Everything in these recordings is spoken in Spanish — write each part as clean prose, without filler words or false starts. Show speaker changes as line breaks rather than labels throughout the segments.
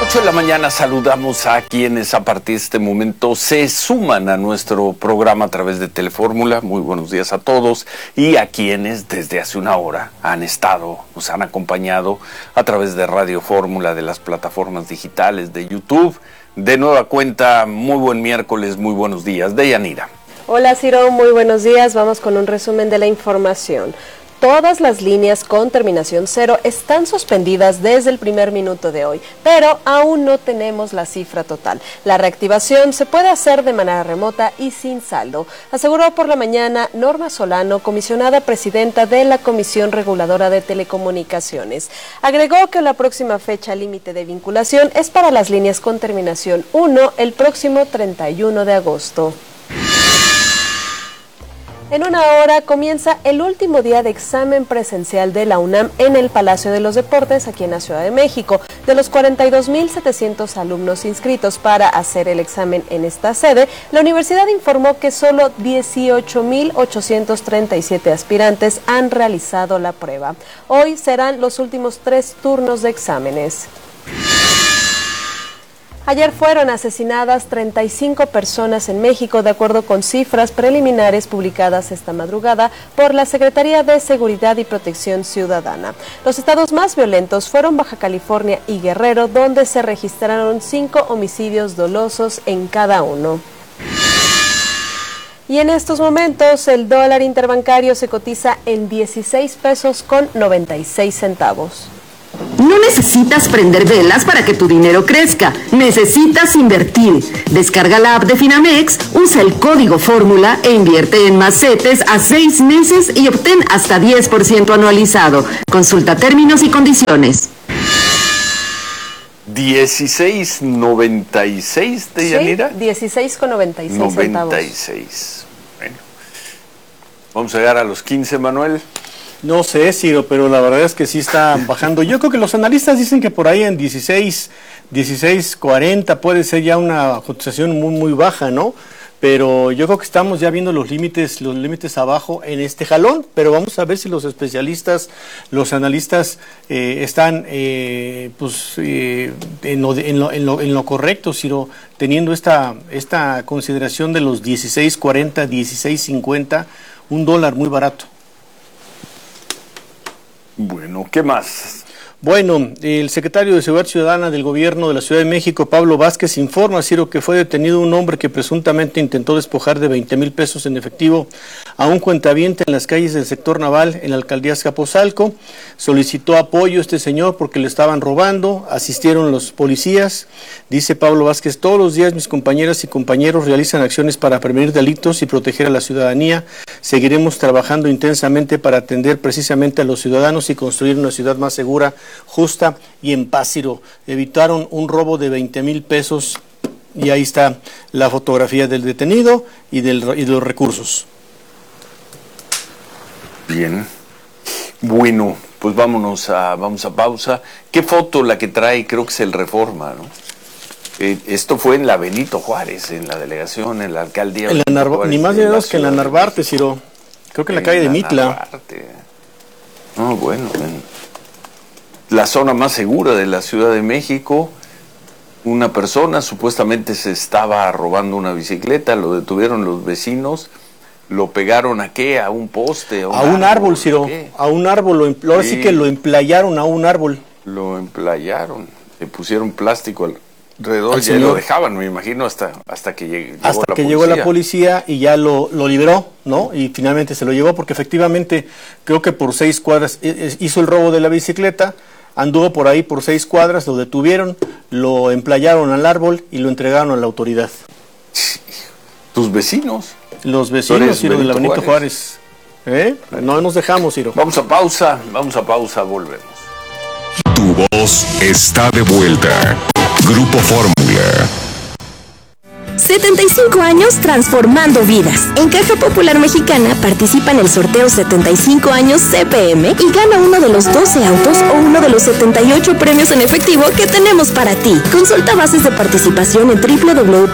8 de la mañana saludamos a quienes a partir de este momento se suman a nuestro programa a través de Telefórmula. Muy buenos días a todos, y a quienes desde hace una hora nos han acompañado a través de Radio Fórmula, de las plataformas digitales, de YouTube. De nueva cuenta, muy buen miércoles, muy buenos días. Deyanira.
Hola Ciro, muy buenos días. Vamos con un resumen de la información. Todas las líneas con terminación 0 están suspendidas desde el primer minuto de hoy, pero aún no tenemos la cifra total. La reactivación se puede hacer de manera remota y sin saldo, aseguró por la mañana Norma Solano, comisionada presidenta de la Comisión Reguladora de Telecomunicaciones. Agregó que la próxima fecha límite de vinculación es para las líneas con terminación 1 el próximo 31 de agosto. En una hora comienza el último día de examen presencial de la UNAM en el Palacio de los Deportes, aquí en la Ciudad de México. De los 42,700 alumnos inscritos para hacer el examen en esta sede, la universidad informó que solo 18,837 aspirantes han realizado la prueba. Hoy serán los últimos 3 turnos de exámenes. Ayer fueron asesinadas 35 personas en México, de acuerdo con cifras preliminares publicadas esta madrugada por la Secretaría de Seguridad y Protección Ciudadana. Los estados más violentos fueron Baja California y Guerrero, donde se registraron 5 homicidios dolosos en cada uno. Y en estos momentos el dólar interbancario se cotiza en 16 pesos con 96 centavos.
No necesitas prender velas para que tu dinero crezca, necesitas invertir. Descarga la app de Finamex, usa el código Fórmula e invierte en más CETES a 6 meses y obtén hasta 10% anualizado. Consulta términos y condiciones.
16.96 de Yanira.
Sí, 16,96 centavos.
96. Bueno, vamos a llegar a los 15, Manuel.
No sé, Ciro, pero la verdad es que sí está bajando. Yo creo que los analistas dicen que por ahí en 16.40 puede ser ya una cotización muy baja, ¿no? Pero yo creo que estamos ya viendo los límites abajo en este jalón, pero vamos a ver si los especialistas, los analistas están en lo correcto, Ciro, teniendo esta consideración de los 16.40, 16.50, un dólar muy barato.
Bueno, ¿qué más?
Bueno, el secretario de Seguridad Ciudadana del Gobierno de la Ciudad de México, Pablo Vázquez, informa, Ciro, que fue detenido un hombre que presuntamente intentó despojar de 20,000 pesos en efectivo a un cuentaviente en las calles del sector Naval, en la alcaldía Azcapotzalco. Solicitó apoyo este señor porque le estaban robando, asistieron los policías. Dice Pablo Vázquez: todos los días mis compañeras y compañeros realizan acciones para prevenir delitos y proteger a la ciudadanía. Seguiremos trabajando intensamente para atender precisamente a los ciudadanos y construir una ciudad más segura, justa y en paz, Ciro. Evitaron un robo de 20,000 pesos y ahí está la fotografía del detenido y de los recursos.
Bien. Bueno, pues vamos a pausa. ¿Qué foto la que trae? Creo que es el Reforma, ¿no? Esto fue en la Benito Juárez, en la delegación, en la alcaldía.
Ni más ni menos que en la Narvarte, Ciro. Creo que en la calle de Mitla.
Narvarte. No, bueno. La zona más segura de la Ciudad de México. Una persona supuestamente se estaba robando una bicicleta, lo detuvieron los vecinos, lo pegaron ¿a qué? ¿A un poste?
A un árbol, Ciro, a un árbol, ahora sí que lo emplayaron a un árbol.
Lo emplayaron, le pusieron plástico alrededor, ya lo dejaban, me imagino, hasta que llegó la policía
y ya lo liberó, ¿no? Y finalmente se lo llevó porque efectivamente creo que por 6 cuadras hizo el robo de la bicicleta. Anduvo por ahí por 6 cuadras, lo detuvieron, lo emplayaron al árbol y lo entregaron a la autoridad.
¿Tus vecinos?
Los vecinos, Ciro, de la Benito Juárez. No nos dejamos, Ciro.
Vamos a pausa, volvemos.
Tu voz está de vuelta. Grupo Fórmula.
75 años transformando vidas. En Caja Popular Mexicana participa en el sorteo 75 años CPM y gana uno de los 12 autos o uno de los 78 premios en efectivo que tenemos para ti. Consulta bases de participación en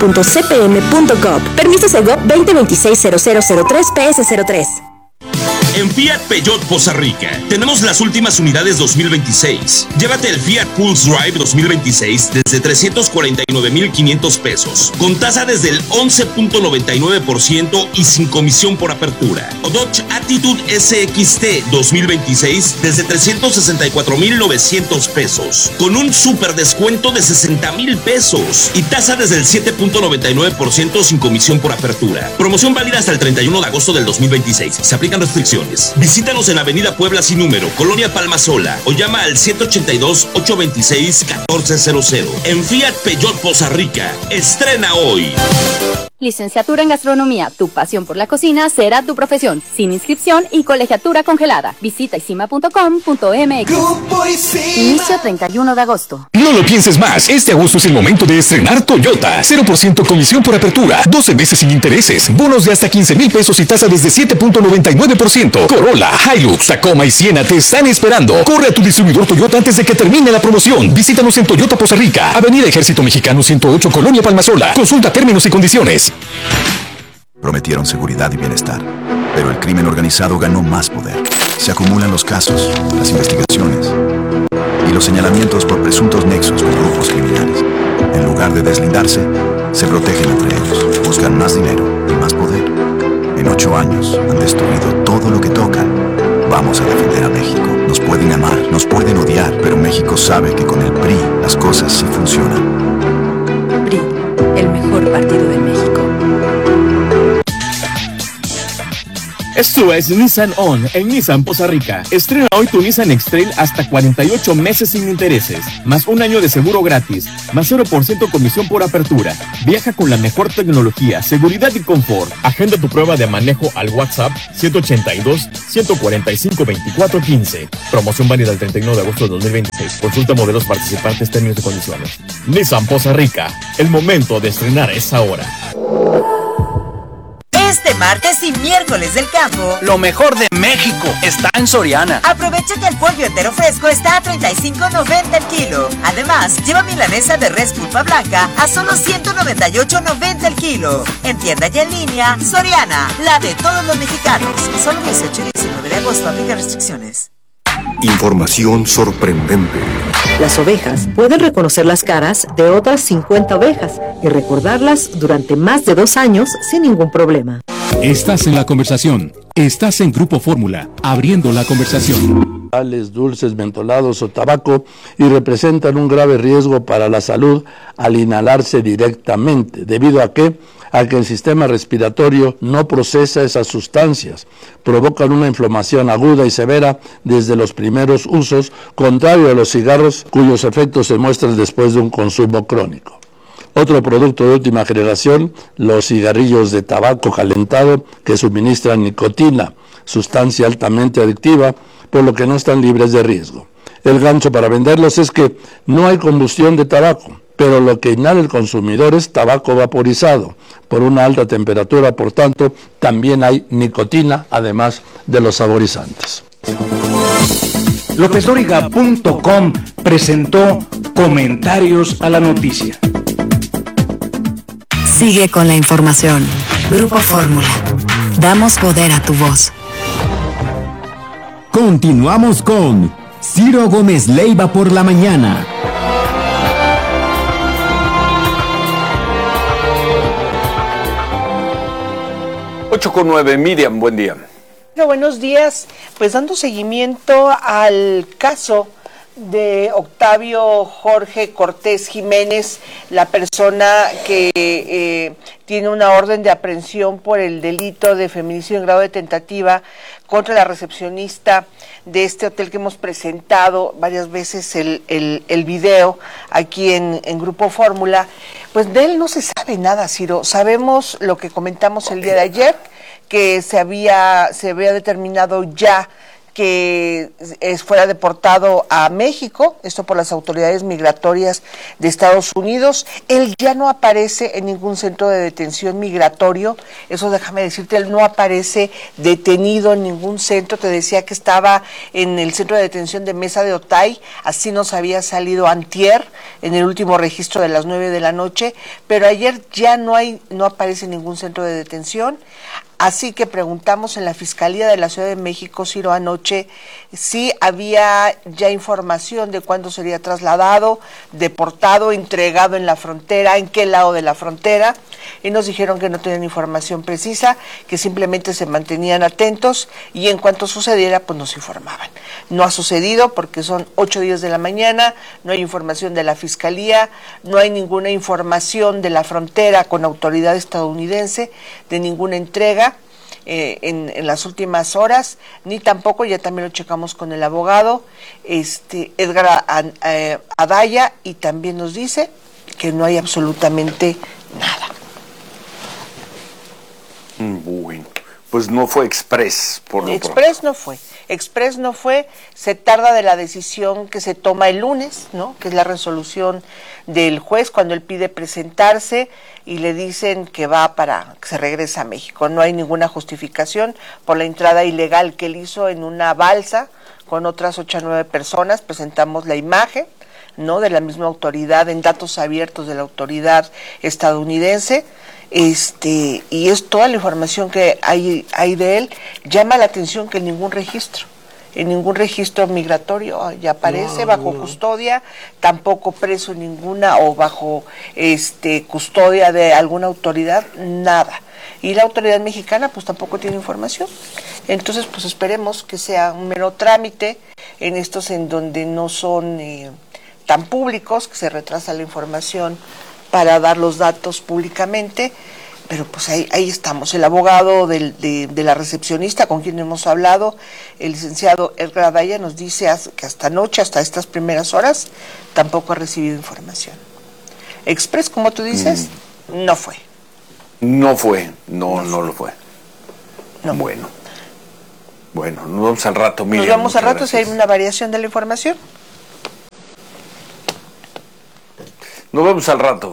www.cpm.gov. Permiso Sego 2026-0003 PS03.
En Fiat Peugeot Poza Rica tenemos las últimas unidades 2026. Llévate el Fiat Pulse Drive 2026 desde 349,500 pesos, con tasa desde el 11.99% y sin comisión por apertura. O Dodge Attitude SXT 2026 desde 364,900 pesos, con un super descuento de 60,000 pesos y tasa desde el 7.99% sin comisión por apertura. Promoción válida hasta el 31 de agosto del 2026. Se aplican restricciones. Visítanos en Avenida Puebla sin número, Colonia Palmasola, o llama al 782-826-1400. En Fiat Peugeot Poza Rica. Estrena hoy.
Licenciatura en Gastronomía, tu pasión por la cocina será tu profesión, sin inscripción y colegiatura congelada. Visita isima.com.mx. Inicio 31 de agosto.
No lo pienses más, este agosto es el momento de estrenar Toyota. 0% comisión por apertura, 12 meses sin intereses, bonos de hasta 15,000 pesos y tasa desde 7.99%. Corolla, Hilux, Tacoma y Siena te están esperando. Corre a tu distribuidor Toyota antes de que termine la promoción. Visítanos en Toyota Poza Rica, Avenida Ejército Mexicano 108, Colonia Palmasola. Consulta términos y condiciones.
Prometieron seguridad y bienestar, pero el crimen organizado ganó más poder. Se acumulan los casos, las investigaciones y los señalamientos por presuntos nexos con grupos criminales. En lugar de deslindarse, se protegen entre ellos, buscan más dinero y más poder. En 8 años han destruido todo lo que tocan. Vamos a defender a México. Nos pueden amar, nos pueden odiar, pero México sabe que con el PRI las cosas sí funcionan.
PRI, el mejor partido de México.
Esto es Nissan On en Nissan Poza Rica. Estrena hoy tu Nissan X-Trail hasta 48 meses sin intereses, más un año de seguro gratis, más 0% comisión por apertura. Viaja con la mejor tecnología, seguridad y confort. Agenda tu prueba de manejo al WhatsApp 182-145-2415. Promoción válida el 31 de agosto de 2026. Consulta modelos participantes, términos y condiciones. Nissan Poza Rica. El momento de estrenar es ahora.
Este martes y miércoles del campo,
lo mejor de México está en Soriana.
Aprovecha que el pollo entero fresco está a $35.90 el kilo. Además, lleva milanesa de res pulpa blanca a solo $198.90 el kilo. En tienda y en línea, Soriana, la de todos los mexicanos. Solo 18 y 19 de agosto, aplica restricciones.
Información sorprendente.
Las ovejas pueden reconocer las caras de otras 50 ovejas y recordarlas durante más de 2 años sin ningún problema.
Estás en la conversación. Estás en Grupo Fórmula, abriendo la conversación.
Dulces, mentolados o tabaco y representan un grave riesgo para la salud al inhalarse directamente, debido a que el sistema respiratorio no procesa esas sustancias, provocan una inflamación aguda y severa desde los primeros usos, contrario a los cigarros cuyos efectos se muestran después de un consumo crónico. Otro producto de última generación, los cigarrillos de tabaco calentado que suministran nicotina, sustancia altamente adictiva, por lo que no están libres de riesgo. El gancho para venderlos es que no hay combustión de tabaco, pero lo que inhala el consumidor es tabaco vaporizado por una alta temperatura, por tanto, también hay nicotina, además de los saborizantes.
LópezDóriga.com presentó Comentarios a la Noticia.
Sigue con la información. Grupo Fórmula. Damos poder a tu voz.
Continuamos con Ciro Gómez Leiva por la mañana.
8:09, Miriam, buen día.
Buenos días, pues dando seguimiento al caso de Octavio Jorge Cortés Jiménez, la persona que tiene una orden de aprehensión por el delito de feminicidio en grado de tentativa contra la recepcionista de este hotel que hemos presentado varias veces el video aquí en Grupo Fórmula. Pues de él no se sabe nada, Ciro. Sabemos lo que comentamos el día de ayer, que se había determinado ya que fuera deportado a México, esto por las autoridades migratorias de Estados Unidos. Él ya no aparece en ningún centro de detención migratorio, eso déjame decirte, él no aparece detenido en ningún centro. Te decía que estaba en el centro de detención de Mesa de Otay, así nos había salido antier, en el último registro de las 9 de la noche, pero ayer ya no aparece en ningún centro de detención. Así que preguntamos en la Fiscalía de la Ciudad de México, Ciro, anoche, si había ya información de cuándo sería trasladado, deportado, entregado en la frontera, en qué lado de la frontera, y nos dijeron que no tenían información precisa, que simplemente se mantenían atentos y en cuanto sucediera, pues nos informaban. No ha sucedido porque son 8:10 de la mañana, no hay información de la Fiscalía, no hay ninguna información de la frontera con autoridad estadounidense, de ninguna entrega en las últimas horas, ni tampoco, ya también lo checamos con el abogado, Edgar Adaya, y también nos dice que no hay absolutamente nada.
Bueno, pues no fue express, por lo pronto.
Express no fue, se tarda de la decisión que se toma el lunes, ¿no? Que es la resolución del juez cuando él pide presentarse y le dicen que va para que se regrese a México. No hay ninguna justificación por la entrada ilegal que él hizo en una balsa con otras 8 o 9 personas. Presentamos la imagen, ¿no? De la misma autoridad, en datos abiertos de la autoridad estadounidense. Y es toda la información que hay de él. Llama la atención que en ningún registro migratorio ya aparece bajo custodia, tampoco preso en ninguna o bajo custodia de alguna autoridad, nada. Y la autoridad mexicana pues tampoco tiene información. Entonces pues esperemos que sea un mero trámite en estos en donde no son tan públicos, que se retrasa la información para dar los datos públicamente, pero pues ahí estamos. El abogado de la recepcionista con quien hemos hablado, el licenciado Edgar Adaya, nos dice que hasta anoche, hasta estas primeras horas, tampoco ha recibido información. Express, como tú dices, no fue.
No lo fue. No. Bueno, nos vemos al rato, Miriam.
Nos vemos al rato si hay una variación de la información.
Nos vemos al rato.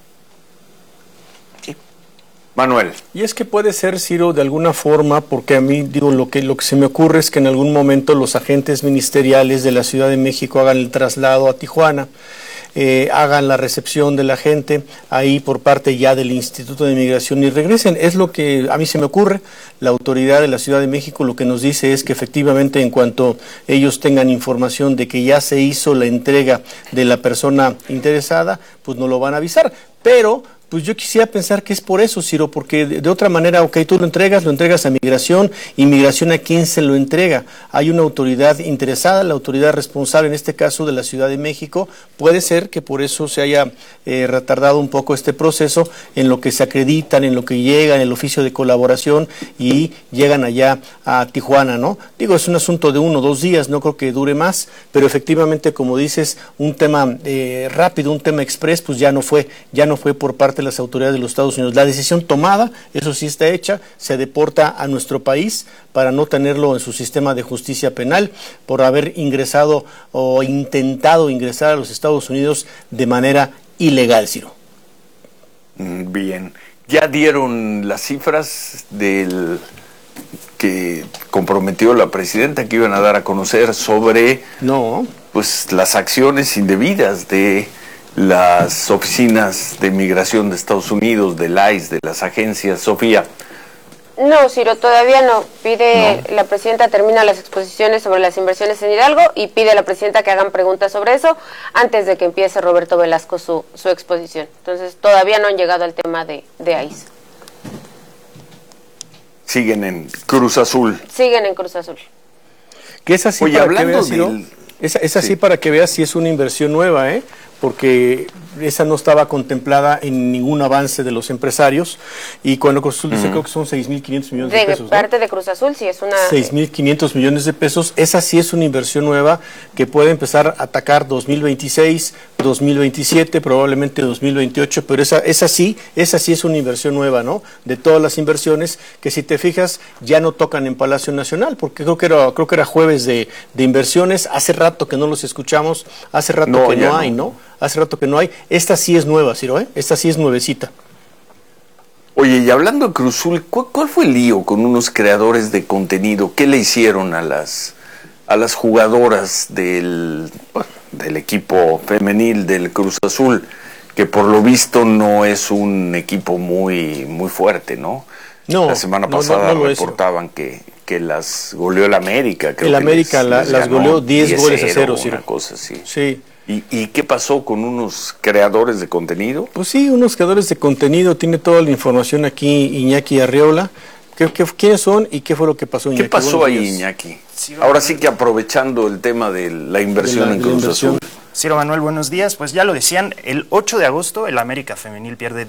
Sí.
Manuel.
Y es que puede ser, Ciro, de alguna forma, porque a mí, digo, lo que se me ocurre es que en algún momento los agentes ministeriales de la Ciudad de México hagan el traslado a Tijuana, hagan la recepción de la gente ahí por parte ya del Instituto de Migración y regresen. Es lo que a mí se me ocurre. La autoridad de la Ciudad de México lo que nos dice es que efectivamente en cuanto ellos tengan información de que ya se hizo la entrega de la persona interesada, pues nos lo van a avisar. Pero pues yo quisiera pensar que es por eso, Ciro, porque de otra manera, ok, tú lo entregas a Migración, y Migración ¿a quién se lo entrega? Hay una autoridad interesada, la autoridad responsable, en este caso de la Ciudad de México. Puede ser que por eso se haya retardado un poco este proceso en lo que se acreditan, en lo que llegan, el oficio de colaboración y llegan allá a Tijuana, ¿no? Digo, es un asunto de 1 o 2 días, no creo que dure más, pero efectivamente, como dices, un tema rápido, un tema express, pues ya no fue por parte de las autoridades de los Estados Unidos. La decisión tomada, eso sí está hecha, se deporta a nuestro país para no tenerlo en su sistema de justicia penal por haber ingresado o intentado ingresar a los Estados Unidos de manera ilegal, Ciro.
Bien, ya dieron las cifras del que comprometió la presidenta que iban a dar a conocer sobre pues las acciones indebidas de las oficinas de migración de Estados Unidos, del ICE, de las agencias. Sofía.
No, Ciro, todavía no. La presidenta termina las exposiciones sobre las inversiones en Hidalgo y pide a la presidenta que hagan preguntas sobre eso antes de que empiece Roberto Velasco su exposición. Entonces, todavía no han llegado al tema de ICE.
Siguen en Cruz Azul.
Que es así. Oye, para que veas, Ciro, es así para que veas si es una inversión nueva, porque esa no estaba contemplada en ningún avance de los empresarios, y cuando Cruz Azul dice, creo que son 6.500 millones de pesos.
De parte de Cruz Azul, sí, es una...
6.500 millones de pesos, esa sí es una inversión nueva que puede empezar a atacar 2026, 2027, probablemente 2028, pero esa sí es una inversión nueva, ¿no? De todas las inversiones que, si te fijas, ya no tocan en Palacio Nacional, porque creo que era jueves de inversiones. Hace rato que no los escuchamos, hace rato que no hay, ¿no? Hace rato que no hay. Esta sí es nueva, Ciro, Esta sí es nuevecita.
Oye, y hablando de Cruz Azul, ¿cuál fue el lío con unos creadores de contenido? ¿Qué le hicieron a las jugadoras del equipo femenil del Cruz Azul? Que por lo visto no es un equipo muy, muy fuerte, ¿no? No, la semana pasada reportaban que las goleó el América.
El América las goleó 10 goles a 0.
Una cosa así.
Sí.
¿Y qué pasó con unos creadores de contenido?
Pues sí, unos creadores de contenido. Tiene toda la información aquí Iñaki Arriola. ¿Quiénes son y qué fue lo que pasó, Iñaki?
¿Qué pasó ahí, Iñaki? Ahora sí que aprovechando el tema de la inversión en Cruz Azul.
Ciro Manuel, buenos días. Pues ya lo decían, el 8 de agosto el América Femenil pierde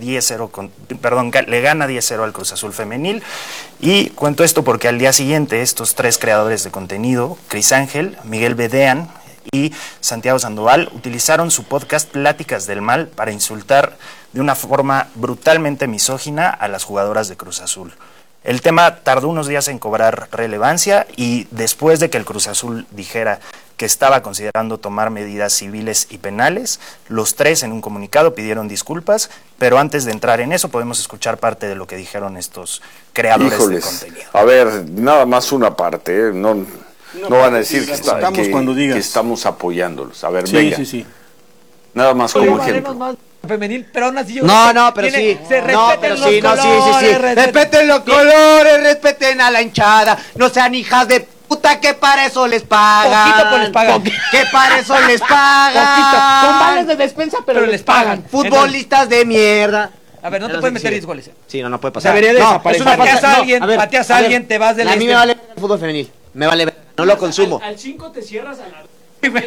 10-0, le gana 10-0 al Cruz Azul Femenil. Y cuento esto porque al día siguiente estos 3 creadores de contenido, Cris Ángel, Miguel Bedean y Santiago Sandoval, utilizaron su podcast Pláticas del Mal para insultar de una forma brutalmente misógina a las jugadoras de Cruz Azul. El tema tardó unos días en cobrar relevancia y después de que el Cruz Azul dijera que estaba considerando tomar medidas civiles y penales, los 3 en un comunicado pidieron disculpas, pero antes de entrar en eso podemos escuchar parte de lo que dijeron estos creadores de contenido.
A ver, nada más una parte, no van a decir que estamos apoyándolos. A ver, venga.
Sí.
Nada más como ejemplo.
Femenil, pero aún así
pero sí.
Se respeten los colores.
Respeten los colores, respeten a la hinchada. No sean hijas de puta que para eso les pagan.
Poquito, pues les pagan.
Que para eso les pagan.
Poquito. Son vales de despensa, pero les pagan.
Futbolistas de mierda.
A ver, no te puedes meter 10 goles.
Sí, no puede pasar.
Debería desaparecer. Pateas a alguien, te vas de
A mí me vale el fútbol femenil. Me vale, no lo consumo.
Al 5 te cierras a la...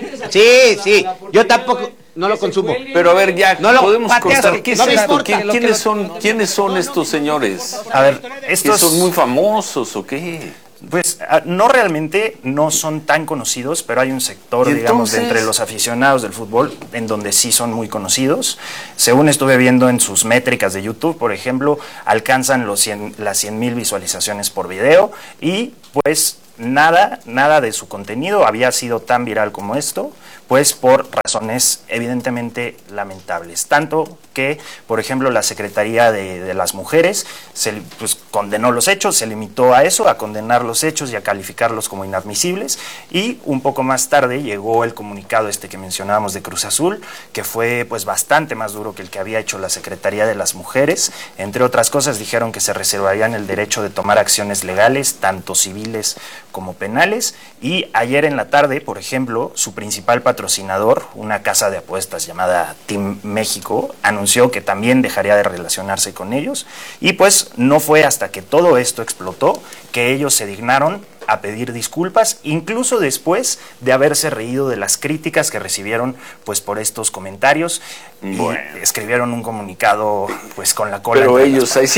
Sí, yo tampoco, no lo consumo.
Pero a ver, ya,
no lo
podemos contar, ¿qué es esto?
No
¿Quiénes son estos señores?
A ver, estos
¿son muy famosos o qué?
Pues no realmente, no son tan conocidos, pero hay un sector, digamos, de entre los aficionados del fútbol en donde sí son muy conocidos. Según estuve viendo en sus métricas de YouTube, por ejemplo, alcanzan las 100,000 visualizaciones por video y pues nada de su contenido había sido tan viral como esto, pues por razones evidentemente lamentables. Tanto que, por ejemplo, la Secretaría de las Mujeres condenó los hechos, se limitó a eso, a condenar los hechos y a calificarlos como inadmisibles. Y un poco más tarde llegó el comunicado que mencionábamos de Cruz Azul, que fue pues bastante más duro que el que había hecho la Secretaría de las Mujeres. Entre otras cosas, dijeron que se reservarían el derecho de tomar acciones legales, tanto civiles como penales. Y ayer en la tarde, por ejemplo, su principal patrocinador, una casa de apuestas llamada Team México, anunció que también dejaría de relacionarse con ellos. Y pues no fue hasta que todo esto explotó que ellos se dignaron a pedir disculpas, incluso después de haberse reído de las críticas que recibieron pues por estos comentarios. Bueno. Y escribieron un comunicado pues con la cola.
Pero ellos ahí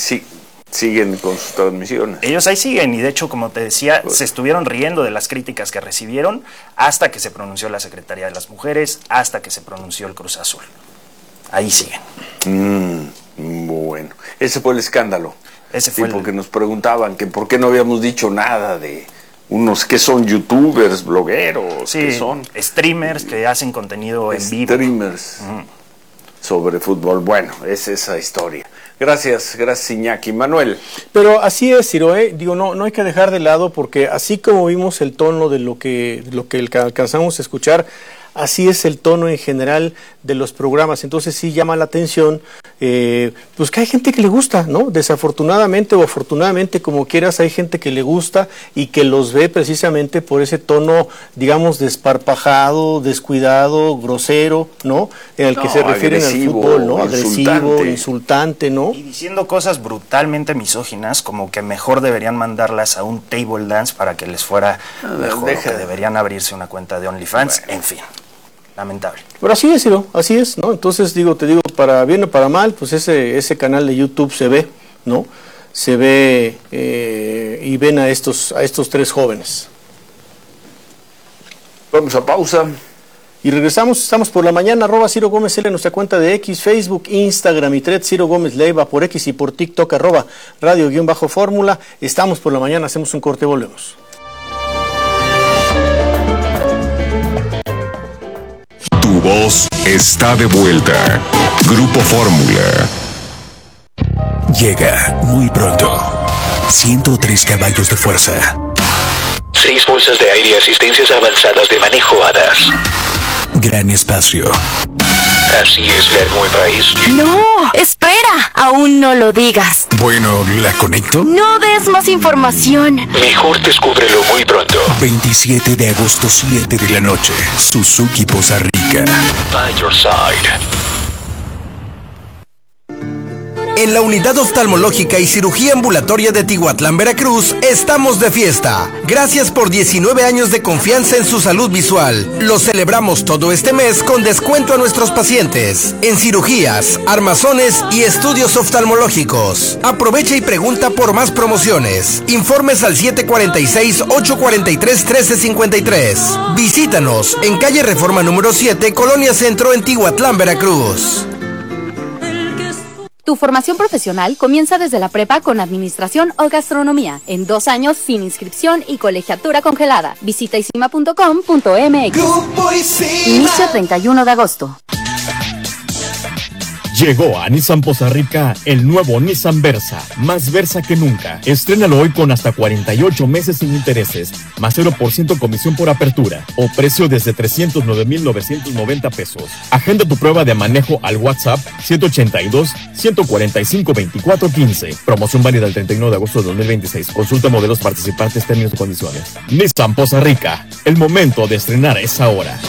siguen con sus transmisiones.
Ellos ahí siguen y de hecho, como te decía, se estuvieron riendo de las críticas que recibieron hasta que se pronunció la Secretaría de las Mujeres, hasta que se pronunció el Cruz Azul. Ahí siguen.
Bueno, ese fue el escándalo.
Ese fue
porque nos preguntaban que por qué no habíamos dicho nada de unos que son youtubers, blogueros,
sí,
que son
streamers que hacen contenido en vivo.
Streamers sobre fútbol. Bueno, es esa historia. Gracias Iñaki. Manuel.
Pero así es, Ciro, digo, no hay que dejar de lado, porque así como vimos el tono de lo que alcanzamos a escuchar, así es el tono en general de los programas. Entonces sí llama la atención, pues que hay gente que le gusta, ¿no? Desafortunadamente o afortunadamente, como quieras, hay gente que le gusta y que los ve precisamente por ese tono, digamos, desparpajado, descuidado, grosero, ¿no? En el que se refieren al fútbol, ¿no? Agresivo, insultante, ¿no?
Y diciendo cosas brutalmente misóginas, como que mejor deberían mandarlas a un table dance para que les fuera mejor, que deberían abrirse una cuenta de OnlyFans, en fin. Lamentable.
Pero así es, Ciro, así es, ¿no? Entonces te digo, para bien o para mal, pues ese canal de YouTube se ve, ¿no? Se ve y ven a estos 3 jóvenes.
Vamos a pausa.
Y regresamos, estamos por la mañana, @Ciro Gómez L en nuestra cuenta de X, Facebook, Instagram y Thread, Ciro Gómez Leiva por X y por TikTok, @radio_fórmula. Estamos por la mañana, hacemos un corte, volvemos.
Tu voz está de vuelta. Grupo Fórmula. Llega muy pronto. 103 caballos de fuerza.
6 bolsas de aire y asistencias avanzadas de manejo HADAS.
Gran espacio.
Así es ver muy país.
No, espera, aún no lo digas.
Bueno, ¿la conecto?
No des más información.
Mejor descúbrelo muy pronto.
27 de agosto, 7 de la noche. Suzuki Poza Rica.
By your side.
En la Unidad Oftalmológica y Cirugía Ambulatoria de Tihuatlán, Veracruz, estamos de fiesta. Gracias por 19 años de confianza en su salud visual. Lo celebramos todo este mes con descuento a nuestros pacientes en cirugías, armazones y estudios oftalmológicos. Aprovecha y pregunta por más promociones. Informes al 746-843-1353. Visítanos en calle Reforma número 7, Colonia Centro, en Tihuatlán, Veracruz.
Tu formación profesional comienza desde la prepa con administración o gastronomía, en 2 años sin inscripción y colegiatura congelada. Visita isima.com.mx. Inicio 31 de agosto.
Llegó a Nissan Poza Rica el nuevo Nissan Versa, más Versa que nunca. Estrénalo hoy con hasta 48 meses sin intereses, más 0% comisión por apertura, o precio desde 309,990 pesos. Agenda tu prueba de manejo al WhatsApp 182-145-2415. Promoción válida el 31 de agosto de 2026. Consulta modelos participantes, términos y condiciones. Nissan Poza Rica, el momento de estrenar es ahora.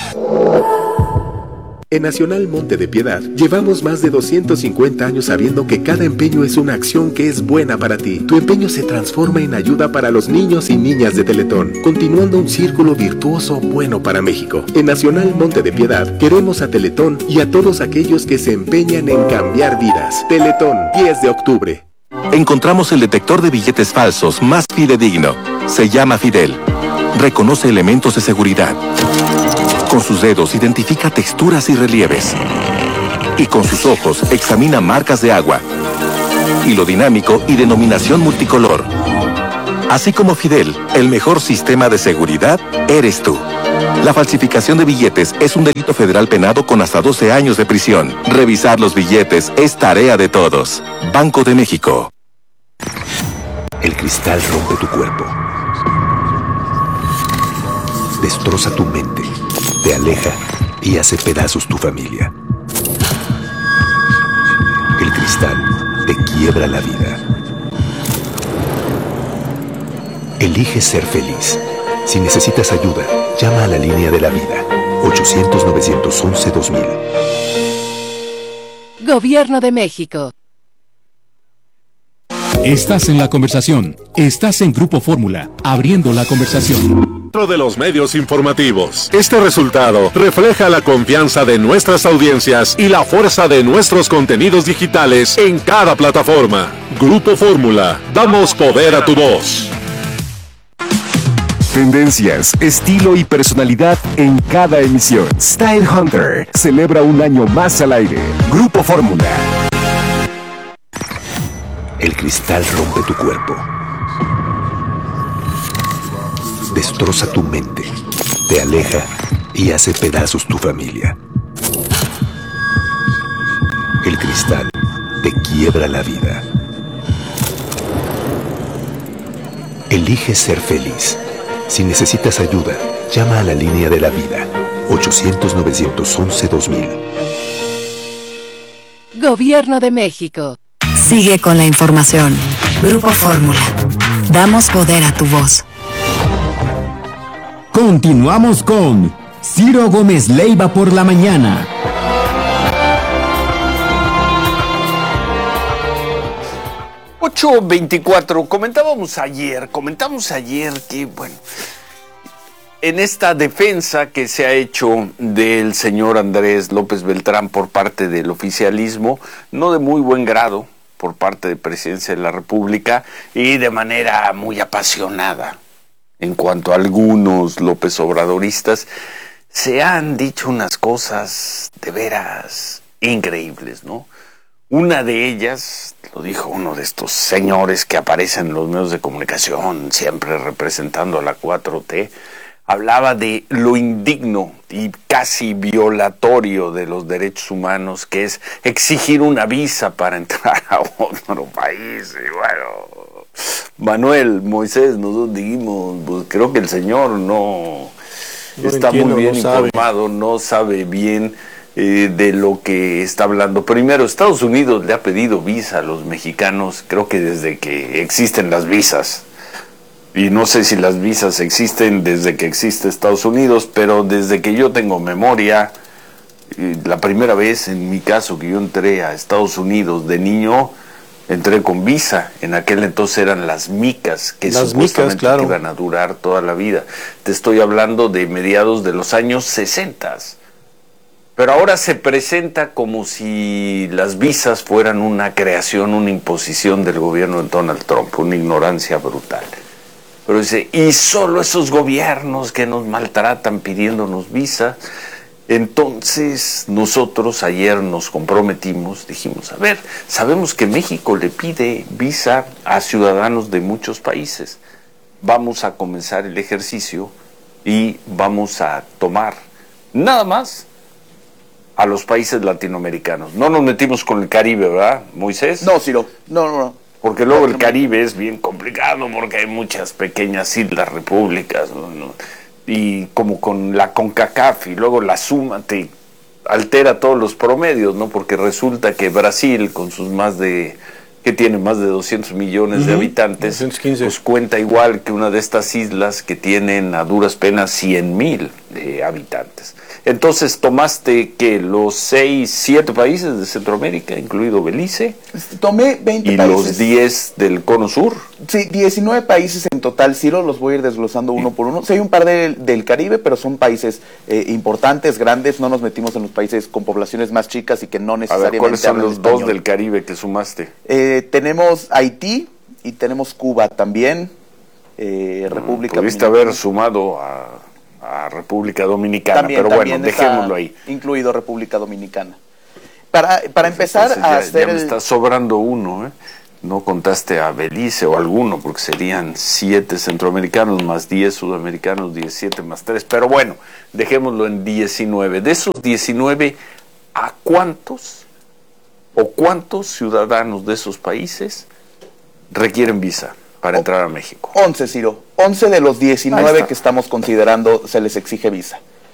En Nacional Monte de Piedad, llevamos más de 250 años sabiendo que cada empeño es una acción que es buena para ti. Tu empeño se transforma en ayuda para los niños y niñas de Teletón, continuando un círculo virtuoso bueno para México. En Nacional Monte de Piedad, queremos a Teletón y a todos aquellos que se empeñan en cambiar vidas. Teletón, 10 de octubre.
Encontramos el detector de billetes falsos más fidedigno. Se llama Fidel. Reconoce elementos de seguridad. Con sus dedos identifica texturas y relieves. Y con sus ojos examina marcas de agua. Hilo dinámico y denominación multicolor. Así como Fidel, el mejor sistema de seguridad eres tú. La falsificación de billetes es un delito federal penado con hasta 12 años de prisión. Revisar los billetes es tarea de todos. Banco de México.
El cristal rompe tu cuerpo. Destroza tu mente. Te aleja y hace pedazos tu familia. El cristal te quiebra la vida. Elige ser feliz. Si necesitas ayuda, llama a la línea de la vida. 800-911-2000.
Gobierno de México.
Estás en la conversación. Estás en Grupo Fórmula, abriendo la conversación.
Dentro de los medios informativos, este resultado refleja la confianza de nuestras audiencias y la fuerza de nuestros contenidos digitales en cada plataforma. Grupo Fórmula, damos poder a tu voz.
Tendencias, estilo y personalidad en cada emisión. Style Hunter celebra un año más al aire. Grupo Fórmula.
El cristal rompe tu cuerpo. Destroza tu mente. Te aleja y hace pedazos tu familia. El cristal te quiebra la vida. Elige ser feliz. Si necesitas ayuda, llama a la línea de la vida. 800-911-2000.
Gobierno de México.
Sigue con la información. Grupo Fórmula. Damos poder a tu voz.
Continuamos con Ciro Gómez Leiva por la mañana.
$8:24. Comentamos ayer que, bueno, en esta defensa que se ha hecho del señor Andrés López Beltrán por parte del oficialismo, no de muy buen grado por parte de Presidencia de la República y de manera muy apasionada en cuanto a algunos López Obradoristas, se han dicho unas cosas de veras increíbles, ¿no? Una de ellas, lo dijo uno de estos señores que aparecen en los medios de comunicación, siempre representando a la 4T, hablaba de lo indigno y casi violatorio de los derechos humanos, que es exigir una visa para entrar a otro país. Y bueno, Manuel, Moisés, nosotros dijimos, pues creo que el señor no está muy bien informado, no sabe bien de lo que está hablando. Primero, Estados Unidos le ha pedido visa a los mexicanos, creo que desde que existen las visas. Y no sé si las visas existen desde que existe Estados Unidos, pero desde que yo tengo memoria, la primera vez en mi caso que yo entré a Estados Unidos de niño, entré con visa. En aquel entonces eran las micas, que las supuestamente micas, claro, iban a durar toda la vida. Te estoy hablando de mediados de los años 60. Pero ahora se presenta como si las visas fueran una creación, una imposición del gobierno de Donald Trump, una ignorancia brutal. Pero dice, y solo esos gobiernos que nos maltratan pidiéndonos visa. Entonces nosotros ayer nos comprometimos, dijimos, a ver, sabemos que México le pide visa a ciudadanos de muchos países. Vamos a comenzar el ejercicio y vamos a tomar nada más a los países latinoamericanos. No nos metimos con el Caribe, ¿verdad, Moisés?
No, Ciro, no.
Porque luego el Caribe es bien complicado porque hay muchas pequeñas islas, repúblicas, ¿no? Y como con la CONCACAF, y luego la suma te altera todos los promedios, ¿no? Porque resulta que Brasil, con sus que tiene más de 200 millones de habitantes, 215, pues cuenta igual que una de estas islas que tienen a duras penas 100,000 habitantes. Entonces tomaste que los 7 países de Centroamérica, incluido Belice.
Tomé 20
y
países.
¿Y los 10 del Cono Sur?
Sí, 19 países en total, Ciro, los voy a ir desglosando uno por uno. Sí, hay un par del Caribe, pero son países importantes, grandes. No nos metimos en los países con poblaciones más chicas y que no necesariamente.
A ver, ¿cuáles son los 2 del Caribe que sumaste?
Tenemos Haití y tenemos Cuba también, República Dominicana.
Pudiste haber sumado a República Dominicana, pero bueno, dejémoslo ahí.
Incluido República Dominicana. Para empezar a hacer...
Ya me está sobrando uno, ¿eh? No contaste a Belice o alguno, porque serían 7 centroamericanos más 10 sudamericanos, 17 más 3. Pero bueno, dejémoslo en 19. De esos 19, ¿a cuántos ciudadanos de esos países requieren visa para entrar a México?
11, Ciro. 11 de los 19 que estamos considerando se les exige visa.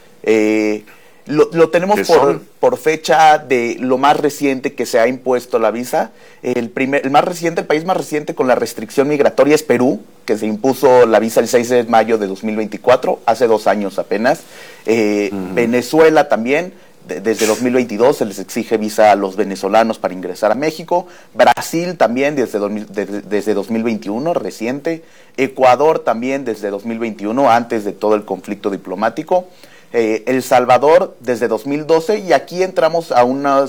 Lo tenemos por fecha de lo más reciente que se ha impuesto la visa. El país más reciente con la restricción migratoria es Perú, que se impuso la visa el 6 de mayo de 2024, hace 2 años apenas. Venezuela también. Desde 2022 se les exige visa a los venezolanos para ingresar a México. Brasil también desde 2021, reciente. Ecuador también desde 2021, antes de todo el conflicto diplomático. El Salvador desde 2012, y aquí entramos a una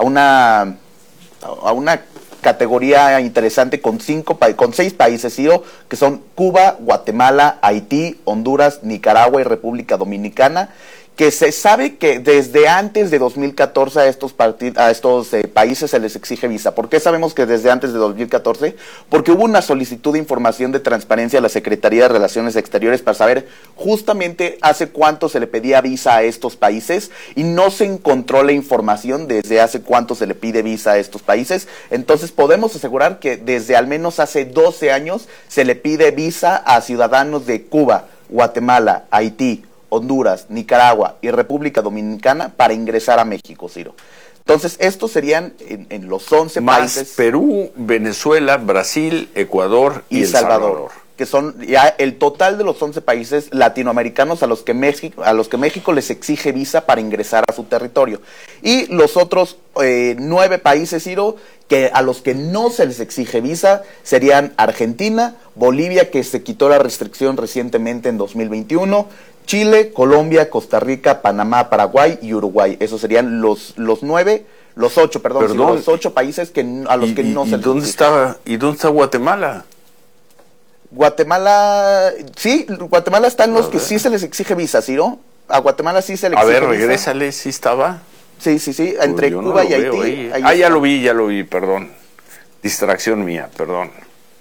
categoría interesante con 6 países, Ciro, que son Cuba, Guatemala, Haití, Honduras, Nicaragua y República Dominicana, que se sabe que desde antes de 2014 a estos países se les exige visa. ¿Por qué sabemos que desde antes de 2014? Porque hubo una solicitud de información de transparencia a la Secretaría de Relaciones Exteriores para saber justamente hace cuánto se le pedía visa a estos países, y no se encontró la información desde hace cuánto se le pide visa a estos países. Entonces podemos asegurar que desde al menos hace 12 años se le pide visa a ciudadanos de Cuba, Guatemala, Haití, Honduras, Nicaragua y República Dominicana para ingresar a México, Ciro. Entonces, estos serían en los 11 países.
Más Perú, Venezuela, Brasil, Ecuador y El Salvador.
Que son ya el total de los 11 países latinoamericanos a los que México les exige visa para ingresar a su territorio. Y los otros 9 países, Ciro, que a los que no se les exige visa serían Argentina, Bolivia, que se quitó la restricción recientemente en 2021, Chile, Colombia, Costa Rica, Panamá, Paraguay y Uruguay. Esos serían los 8 países a los que no se les exige.
¿Y dónde está Guatemala?
Guatemala está en los que sí se les exige visa, ¿sí, no? A Guatemala sí se le exige visa.
A ver, regrésale, ¿sí estaba?
Sí, entre Cuba y Haití.
Ya lo vi, perdón. Distracción mía, perdón.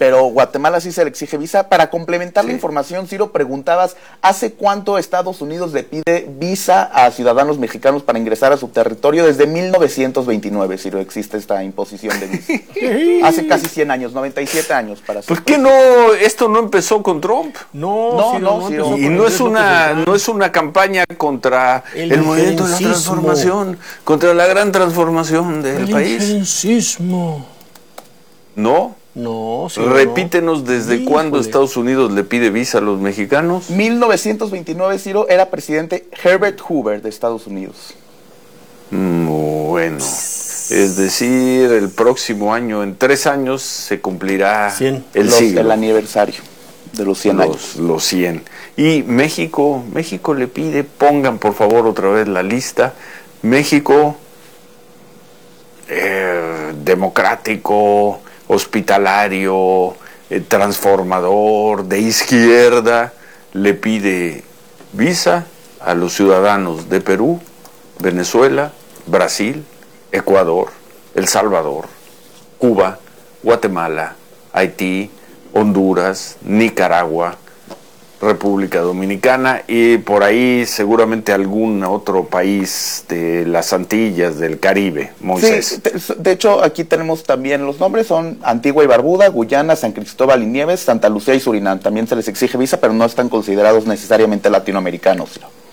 pero Guatemala sí se le exige visa. Para complementar la información, Ciro, preguntabas, ¿hace cuánto Estados Unidos le pide visa a ciudadanos mexicanos para ingresar a su territorio? Desde 1929, Ciro, existe esta imposición de visa. Hace casi 100 años, 97 años para ser.
¿Por qué no? Esto no empezó con Trump.
No, Ciro.
Y no es una campaña contra el movimiento de la transformación, contra la gran transformación del país.
Injerencismo.
¿No?
No, sí.
Repítenos desde cuándo Estados Unidos le pide visa a los mexicanos.
1929, Ciro, era presidente Herbert Hoover de Estados Unidos.
Bueno, es decir, el próximo año, en 3 años, se cumplirá el
aniversario de los 100 años.
Los 100. Y México le pide, pongan por favor otra vez la lista, México democrático, hospitalario, transformador, de izquierda, le pide visa a los ciudadanos de Perú, Venezuela, Brasil, Ecuador, El Salvador, Cuba, Guatemala, Haití, Honduras, Nicaragua, República Dominicana y por ahí seguramente algún otro país de las Antillas, del Caribe, Moisés.
Sí, de hecho aquí tenemos también los nombres, son Antigua y Barbuda, Guyana, San Cristóbal y Nieves, Santa Lucía y Surinam. También se les exige visa, pero no están considerados necesariamente latinoamericanos.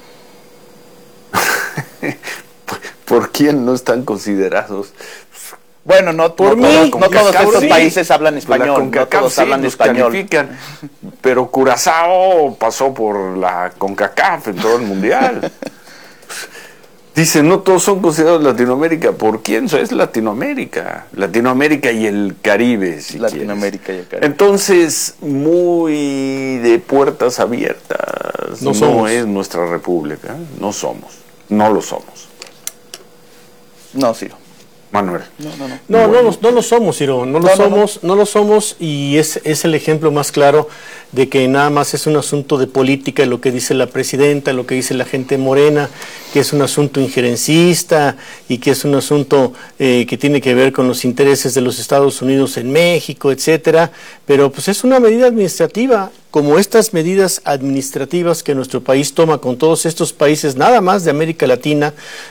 ¿Por quién no están considerados?
Bueno, no todos estos países hablan español, no todos hablan español.
Califican, pero Curazao pasó por la CONCACAF en todo el mundial. Dicen, no todos son considerados Latinoamérica. ¿Por quién? Eso es Latinoamérica. Latinoamérica y el Caribe, si
Latinoamérica
quieres.
Y el Caribe.
Entonces, muy de puertas abiertas. No es nuestra república. No lo somos.
No, Ciro.
Manuel.
No lo somos, Ciro, no lo somos y es el ejemplo más claro de que nada más es un asunto de política, lo que dice la presidenta, lo que dice la gente morena, que es un asunto injerencista y que es un asunto que tiene que ver con los intereses de los Estados Unidos en México, etcétera, pero pues es una medida administrativa, como estas medidas administrativas que nuestro país toma con todos estos países, nada más de América Latina,